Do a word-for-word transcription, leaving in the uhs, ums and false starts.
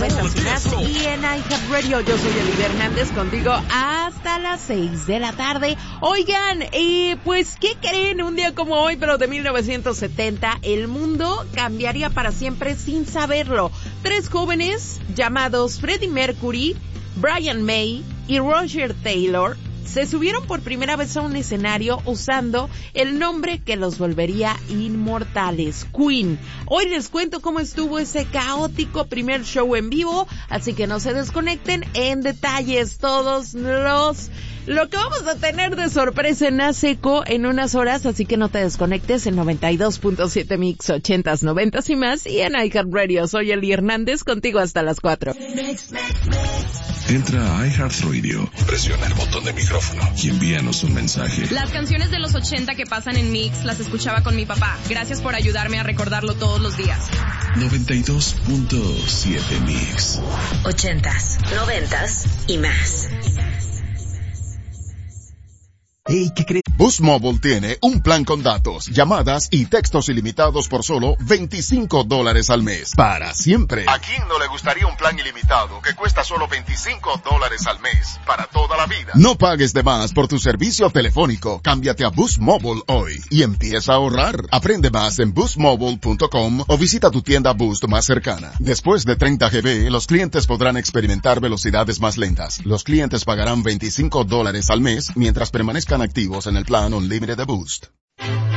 noventas y más. Y en iHeartRadio, yo soy Olivia Hernández, contigo hasta las seis de la tarde. Oigan, eh, pues, ¿qué creen? Un día como hoy, pero de mil novecientos setenta, el mundo cambiaría para siempre sin saberlo. Tres jóvenes llamados Freddie Mercury, Brian May y Roger Taylor se subieron por primera vez a un escenario usando el nombre que los volvería inmortales, Queen. Hoy les cuento cómo estuvo ese caótico primer show en vivo, así que no se desconecten en detalles todos los... Lo que vamos a tener de sorpresa en Aseco en unas horas, así que no te desconectes en noventa y dos punto siete Mix, ochentas, noventas y más, y en iHeartRadio. Soy Eli Hernández, contigo hasta las cuatro. Entra a iHeartRadio, presiona el botón de micrófono y envíanos un mensaje. Las canciones de los ochenta que pasan en Mix las escuchaba con mi papá. Gracias por ayudarme a recordarlo todos los días. noventa y dos punto siete Mix. Ochentas, noventas y más. Hey, ¿qué crees? Boost Mobile tiene un plan con datos, llamadas y textos ilimitados por solo veinticinco dólares al mes. Para siempre. ¿A quién no le gustaría un plan ilimitado que cuesta solo veinticinco dólares al mes? Para toda la vida. No pagues de más por tu servicio telefónico. Cámbiate a Boost Mobile hoy y empieza a ahorrar. Aprende más en boost mobile punto com o visita tu tienda Boost más cercana. Después de treinta gigabytes, los clientes podrán experimentar velocidades más lentas. Los clientes pagarán veinticinco dólares al mes mientras permanezcan activos en el plan Unlimited de Boost.